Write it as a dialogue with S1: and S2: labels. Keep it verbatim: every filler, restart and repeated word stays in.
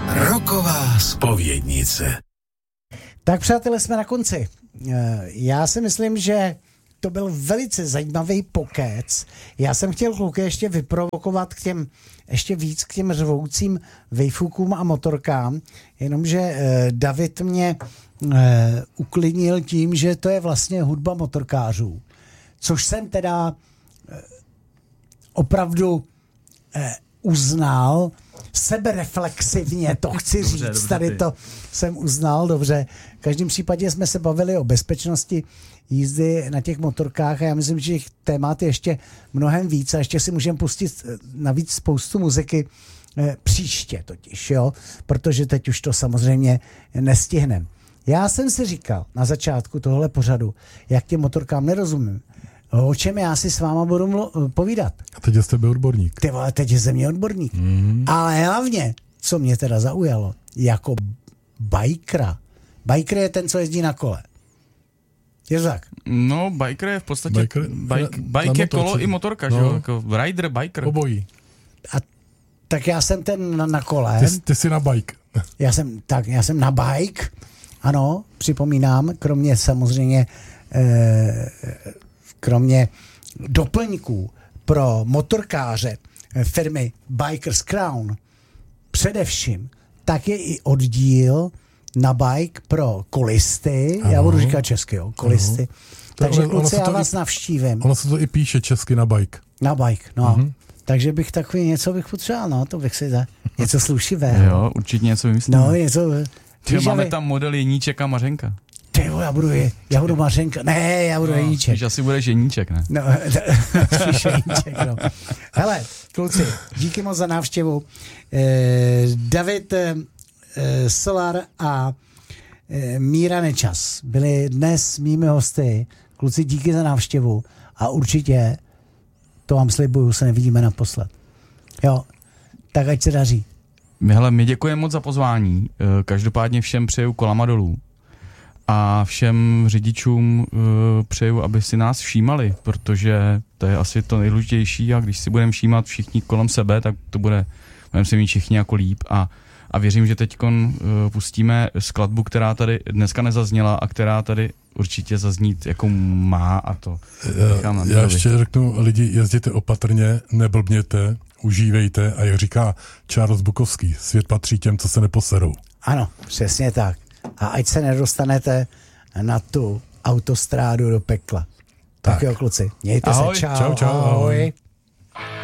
S1: Roková zpovědnice.
S2: Tak přátelé, jsme na konci. Já si myslím, že to byl velice zajímavý pokec. Já jsem chtěl kluky ještě vyprovokovat k těm, ještě víc k těm řvoucím vejfukům a motorkám, jenomže David mě uklidnil tím, že to je vlastně hudba motorkářů. Což jsem teda opravdu uznal, sebereflexivně to chci dobře, říct, dobře, tady ty. To jsem uznal, dobře. V každém případě jsme se bavili o bezpečnosti jízdy na těch motorkách a já myslím, že těch témat je ještě mnohem víc a ještě si můžeme pustit navíc spoustu muziky eh, příště totiž, jo, protože teď už to samozřejmě nestihneme. Já jsem si říkal na začátku tohle pořadu, jak těm motorkám nerozumím, o čem já si s váma budu mlu- povídat.
S3: A teď je z tebe odborník.
S2: Ty vole, teď je ze mě odborník. Mm. Ale hlavně, co mě teda zaujalo, jako bajkra. Biker je ten, co jezdí na kole. Je to tak?
S4: No, biker je v podstatě...
S3: Biker,
S4: bike, bike je kolo i motorka, no. Že jo? Jako rider, biker.
S3: Obojí.
S2: A tak já jsem ten na, na kole.
S3: Ty, ty jsi na bike.
S2: Já jsem, tak, já jsem na bike. Ano, připomínám, kromě samozřejmě eh, kromě doplňků pro motorkáře firmy Bikers Crown především, tak je i oddíl na bike pro kolisty, ano. Já budu říkat česky, jo, kolisty. Ano. Takže ono, kluci, ono já vás i, navštívím.
S3: Ono se to i píše česky na bike.
S2: Na bike, no.
S3: Uh-huh.
S2: Takže bych takový něco bych potřeboval, no, to bych si za něco slušivého.
S4: Jo, určitě něco vymyslíme.
S2: No, něco...
S4: Víš, máme tam model Jeníček a Mařenka.
S2: Ty jo, já budu, je, já budu Mařenka. Ne, já budu no, Jeníček.
S4: Spíš asi budeš Jeníček, ne?
S2: No, spíš Jeníček, no. Hele, kluci, díky moc za návštěvu. Eh, David eh, Solar a eh, Míra Nečas byli dnes mými hosty. Kluci, díky za návštěvu a určitě, to vám slibuju, se nevidíme naposled. Jo, tak ať se daří.
S4: Hele, my děkujeme moc za pozvání. Každopádně všem přeju kolama dolů. A všem řidičům uh, přeju, aby si nás všímali, protože to je asi to nejdůležitější a když si budeme všímat všichni kolem sebe, tak to bude, budeme se mít všichni jako líp a, a věřím, že teďkon uh, pustíme skladbu, která tady dneska nezazněla a která tady určitě zaznít jako má a to nechám na
S3: Já ještě řeknu, lidi, jezděte opatrně, neblbněte, užívejte a jak říká Charles Bukowski, svět patří těm, co se neposerou.
S2: Ano, přesně tak. A ať se nedostanete na tu autostrádu do pekla. Tak, tak jo, kluci. Mějte
S4: ahoj.
S2: se, čau.
S3: Čau, čau, ahoj.
S2: Ahoj.